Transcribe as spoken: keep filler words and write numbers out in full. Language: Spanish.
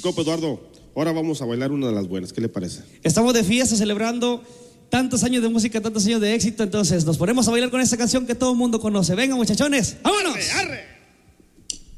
compa Eduardo, ahora vamos a bailar una de las buenas, ¿qué le parece? Estamos de fiesta celebrando tantos años de música, tantos años de éxito, entonces nos ponemos a bailar con esta canción que todo el mundo conoce. Venga, muchachones, ¡vámonos! ¡Arre, arre!